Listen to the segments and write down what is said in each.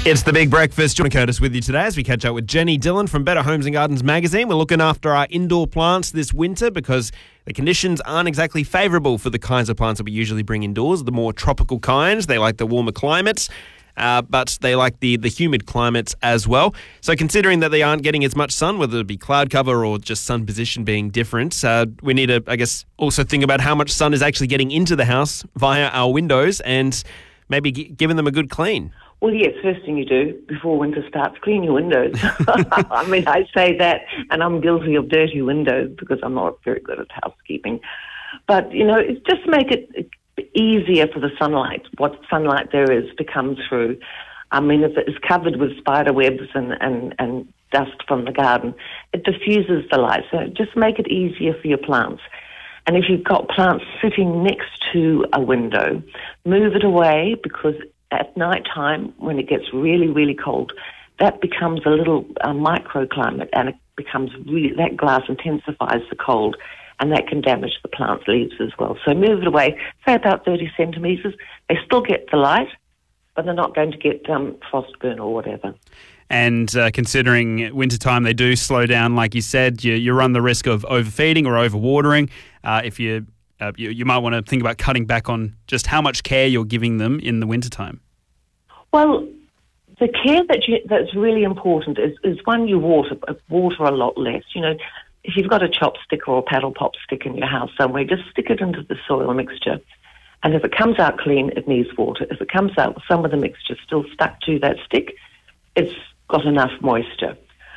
It's the Big Breakfast. Jordan Curtis with you today as we catch up with Jenny Dillon from Better Homes and Gardens magazine. We're looking after our indoor plants this winter because the conditions aren't exactly favourable for the kinds of plants that we usually bring indoors, the more tropical kinds. They like the warmer climates, but they like the humid climates as well. So considering that they aren't getting as much sun, whether it be cloud cover or just sun position being different, we need to, I guess, also think about how much sun is actually getting into the house via our windows and maybe giving them a good clean. Well, yes, first thing you do before winter starts, clean your windows. I mean, I say that, and I'm guilty of dirty windows because I'm not very good at housekeeping. But, just make it easier for the sunlight, what sunlight there is, to come through. I mean, if it's covered with spider webs and dust from the garden, it diffuses the light. So just make it easier for your plants. And if you've got plants sitting next to a window, move it away because at night time, when it gets really, really cold, that becomes a little microclimate, and it becomes that glass intensifies the cold, and that can damage the plant's leaves as well. So move it away, say about 30 centimetres. They still get the light, but they're not going to get frostburn or whatever. And considering wintertime, they do slow down, like you said, you run the risk of overfeeding or overwatering. If you might want to think about cutting back on just how much care you're giving them in the wintertime. Well, the care that's really important is one, you water a lot less. If you've got a chopstick or a paddle pop stick in your house somewhere, just stick it into the soil mixture. And if it comes out clean, it needs water. If it comes out with some of the mixture still stuck to that stick, it's got enough moisture.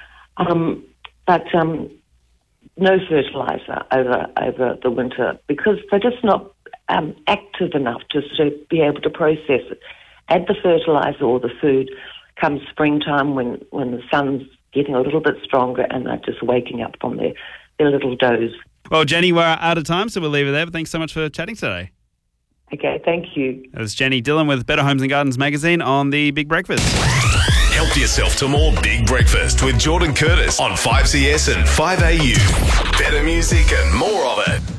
But no fertiliser over the winter because they're just not active enough to be able to process it. Add the fertiliser or the food come springtime when the sun's getting a little bit stronger and they're just waking up from their little doze. Well, Jenny, we're out of time, so we'll leave it there. But thanks so much for chatting today. Okay, thank you. That was Jenny Dillon with Better Homes and Gardens magazine on The Big Breakfast. Help yourself to more Big Breakfast with Jordan Curtis on 5CS and 5AU. Better music and more of it.